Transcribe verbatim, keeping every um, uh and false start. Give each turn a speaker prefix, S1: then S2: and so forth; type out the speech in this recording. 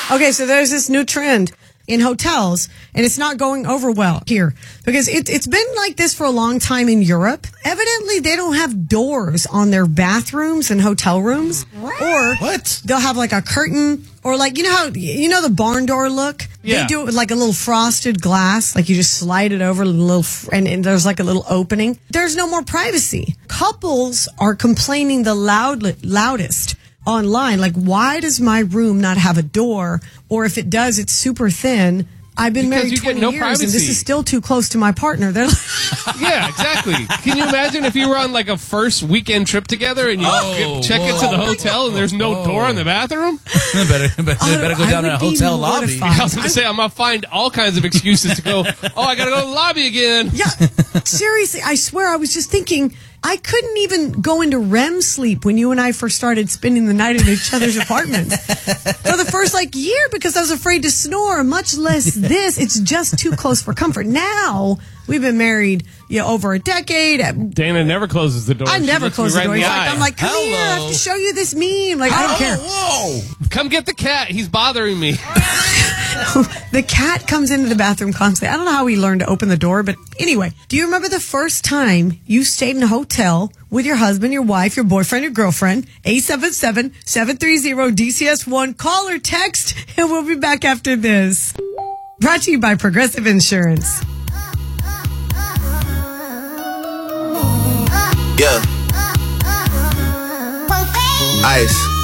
S1: Okay, so there's this new trend in hotels, and it's not going over well here because it, it's been like this for a long time in Europe. Evidently, they don't have doors on their bathrooms and hotel rooms. What? Or
S2: what?
S1: They'll have like a curtain or like, you know how, you know the barn door look?
S2: Yeah.
S1: They do it with like a little frosted glass, like you just slide it over a little, and, and there's like a little opening. There's no more privacy. Couples are complaining the loud, loudest online, like, why does my room not have a door? Or if it does, it's super thin. I've been
S3: Because
S1: married
S3: you get
S1: twenty
S3: no
S1: years,
S3: privacy.
S1: and this is still too close to my partner. They're like,
S3: Yeah, exactly. Can you imagine if you were on like a first weekend trip together and you
S2: Oh,
S3: check
S2: whoa.
S3: into the hotel and there's no
S2: Whoa.
S3: door in the bathroom?
S2: better, better,
S1: Oh,
S2: better go
S1: I
S2: down to
S1: would
S2: a
S1: be
S2: hotel lobby.
S1: mortified.
S3: I was going to say, I'm going to find all kinds of excuses to go, oh, I got to go to the lobby again.
S1: yeah, seriously, I swear, I was just thinking, I couldn't even go into R E M sleep when you and I first started spending the night in each other's apartments for the first like year because I was afraid to snore, much less this. It's just too close for comfort. Now, we've been married you know, over a decade.
S3: Dana never closes the door.
S1: I
S3: She
S1: never
S3: looks me
S1: close the
S3: right in
S1: door. In fact,
S3: eye.
S1: I'm like, come
S2: Hello.
S1: here, I have to show you this meme. Like, I don't care.
S2: Whoa!
S3: Come get the cat. He's bothering me.
S1: The cat comes into the bathroom constantly. I don't know how he learned to open the door, but anyway, do you remember the first time you stayed in a hotel with your husband, your wife, your boyfriend, your girlfriend? eight seven seven, seven three zero, D C S one. Call or text, and we'll be back after this. Brought to you by Progressive Insurance.
S4: Yeah. Ice.